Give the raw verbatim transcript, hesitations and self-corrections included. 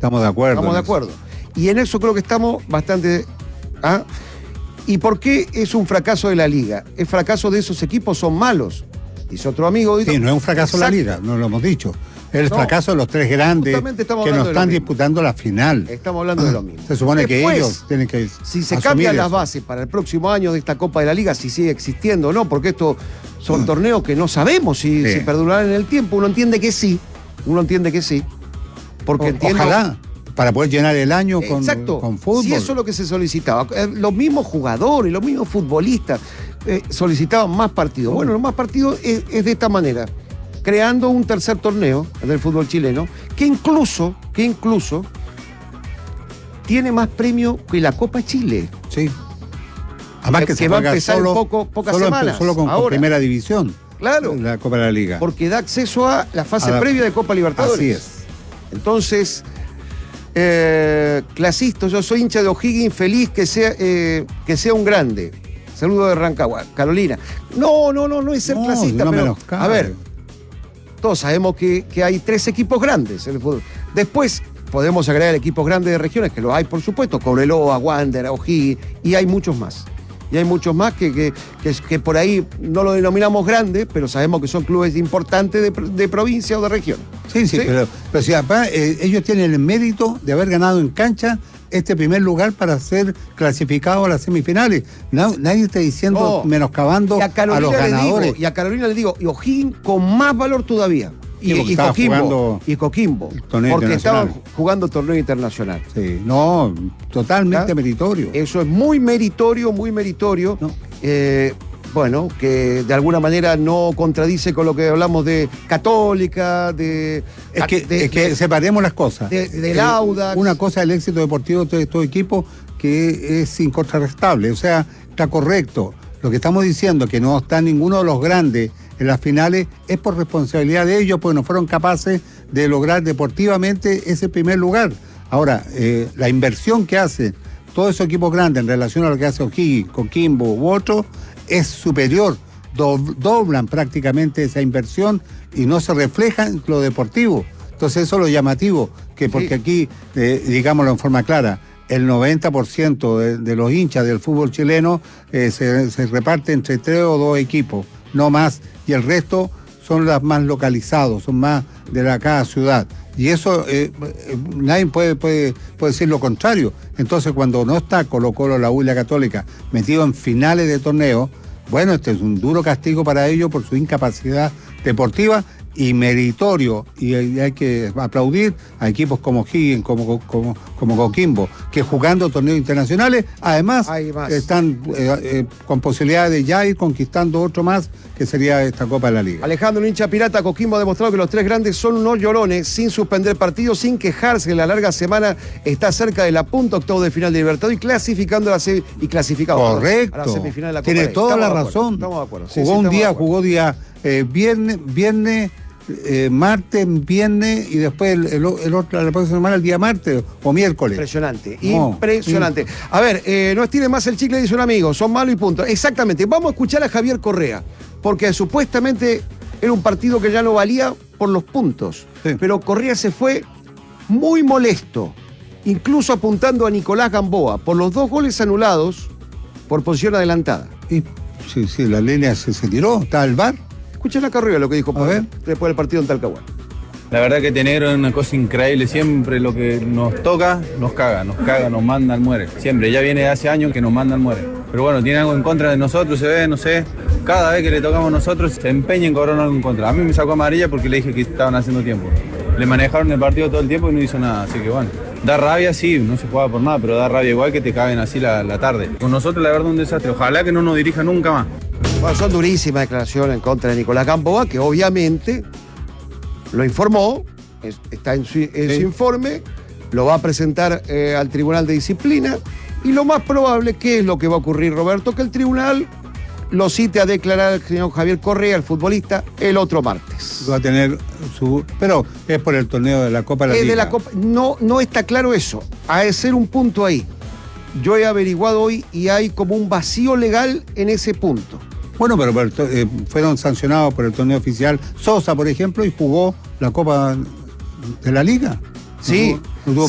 Estamos de acuerdo. Estamos de acuerdo. Y en eso creo que estamos bastante... ¿ah? ¿Y por qué es un fracaso de la liga? El fracaso de esos equipos son malos. Dice otro amigo. Sí, no es un fracaso de la liga, no lo hemos dicho. Es el no, fracaso de los tres grandes que nos están disputando la final. Estamos hablando de lo mismo. Se supone Después, que ellos tienen que si se cambian las bases para el próximo año de esta Copa de la Liga, si sigue existiendo o no, porque estos son torneos que no sabemos si, sí. si perdurarán en el tiempo. Uno entiende que sí, uno entiende que sí. Porque o, entiendo... Ojalá, para poder llenar el año con, Exacto. con fútbol. Sí, eso es lo que se solicitaba. Los mismos jugadores, los mismos futbolistas eh, solicitaban más partidos. Bueno, los más partidos es, es de esta manera. Creando un tercer torneo del fútbol chileno, que incluso, que incluso tiene más premio que la Copa Chile. Sí. Además que, que se va a empezar solo, en poco, pocas solo, semanas. Solo con, con primera división. Claro. La Copa de la Liga. Porque da acceso a la fase a la, previa de Copa Libertadores. Así es. Entonces, eh, clasista, yo soy hincha de O'Higgins, feliz que sea, eh, que sea un grande. Saludo de Rancagua. Carolina. No, no, no, no es ser no, clasista, no pero a ver. Todos sabemos que, que hay tres equipos grandes en el fútbol. Después podemos agregar equipos grandes de regiones, que los hay, por supuesto, Cobreloa, Wander, O'Higgins, y hay muchos más. Y hay muchos más que, que, que, que por ahí no lo denominamos grandes, pero sabemos que son clubes importantes de, de provincia o de región. Sí, sí, ¿sí? pero, pero si, apá, eh, ellos tienen el mérito de haber ganado en cancha este primer lugar para ser clasificado a las semifinales. No, nadie está diciendo, no, menoscabando a, a los ganadores. Digo, y a Carolina le digo, y O'Higgins con más valor todavía. Y, sí, y, Coquimbo, y Coquimbo, porque estaban jugando torneo internacional. Sí, no, totalmente ¿ya? meritorio. Eso es muy meritorio, muy meritorio. No. Eh, bueno, que de alguna manera no contradice con lo que hablamos de Católica, de... Es que, de, es que de, separemos las cosas. De, de Audax. Una cosa es el éxito deportivo de estos equipos que es incontrastable, o sea, está correcto. Lo que estamos diciendo, que no está ninguno de los grandes en las finales, es por responsabilidad de ellos, porque no fueron capaces de lograr deportivamente ese primer lugar. Ahora, eh, la inversión que hacen todos esos equipos grandes en relación a lo que hace O'Higgins, Coquimbo u otro, es superior, do, doblan prácticamente esa inversión y no se refleja en lo deportivo. Entonces eso es lo llamativo, que porque sí. aquí, eh, digámoslo en forma clara, el noventa por ciento de, de los hinchas del fútbol chileno eh, se, se reparte entre tres o dos equipos, no más, y el resto son las más localizados, son más de la cada ciudad. Y eso, eh, nadie puede, puede, puede decir lo contrario. Entonces, cuando no está Colo Colo, la U y la Católica metido en finales de torneo, bueno, este es un duro castigo para ellos por su incapacidad deportiva y meritorio, y hay que aplaudir a equipos como Higgins, como, como, como Coquimbo, que jugando torneos internacionales, además están eh, eh, con posibilidades de ya ir conquistando otro más, que sería esta Copa de la Liga. Alejandro, un hincha pirata, Coquimbo ha demostrado que los tres grandes son unos llorones, sin suspender partidos, sin quejarse. En la larga semana está cerca de la punta, octavo de final de Libertadores y clasificando a la, se y clasificado Correcto. a la semifinal de la Copa. Tiene toda la razón. Estamos de acuerdo. Sí, jugó sí, un día, de jugó día eh, viernes, viernes Eh, martes, viernes y después el, el, el otro, la próxima semana el día martes o miércoles. Impresionante, no, impresionante. Sí. A ver, eh, no estire más el chicle, dice un amigo, son malos y punto. Exactamente, vamos a escuchar a Javier Correa, porque supuestamente era un partido que ya no valía por los puntos, sí. pero Correa se fue muy molesto, incluso apuntando a Nicolás Gamboa, por los dos goles anulados por posición adelantada. Y, sí, sí, la línea se, se tiró, está el V A R. Escuchen acá arriba lo que dijo ver. después del partido en Talcahuano. La verdad que Tenegro es una cosa increíble, siempre lo que nos toca, nos caga, nos caga, nos manda al muere. Siempre, ya viene de hace años que nos manda al muere. Pero bueno, tiene algo en contra de nosotros, se ve, no sé, cada vez que le tocamos a nosotros se empeña en cobrar algo en contra. A mí me sacó amarilla porque le dije que estaban haciendo tiempo. Le manejaron el partido todo el tiempo y no hizo nada, así que bueno. Da rabia, sí, no se juega por nada, pero da rabia igual que te caguen así la, la tarde. Con nosotros la verdad un desastre, ojalá que no nos dirija nunca más. Bueno, son durísimas declaraciones en contra de Nicolás Gamboa, que obviamente lo informó, es, está en, su, en sí. su informe, lo va a presentar eh, al Tribunal de Disciplina, y lo más probable, ¿qué es lo que va a ocurrir, Roberto? Que el tribunal lo cite a declarar al señor Javier Correa, el futbolista, el otro martes. Va a tener su... Pero es por el torneo de la Copa de la es Liga. De la Copa... No, no está claro eso. Ha de ser un punto ahí. Yo he averiguado hoy y hay como un vacío legal en ese punto. Bueno, pero, pero eh, fueron sancionados por el torneo oficial Sosa, por ejemplo, y jugó la Copa de la Liga. Sí. No tuvo, no tuvo